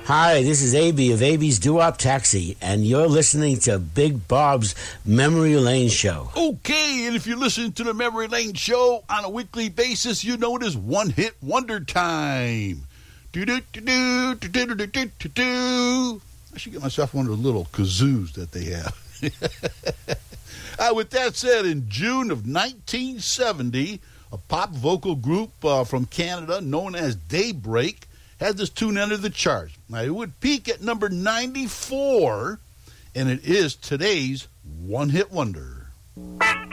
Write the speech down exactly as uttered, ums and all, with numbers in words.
Hi, this is A B of A B's Doo-Wop Taxi, and you're listening to Big Bob's Memory Lane Show. Okay, and if you're listening to the Memory Lane Show on a weekly basis, you know it is one-hit wonder time. Do-do-do-do, do-do-do-do-do-do. I should get myself one of the little kazoos that they have. uh, with that said, in June of nineteen seventy, a pop vocal group uh, from Canada known as Daybreak had this tune enter the charts. Now, it would peak at number ninety-four, and it is today's one-hit wonder.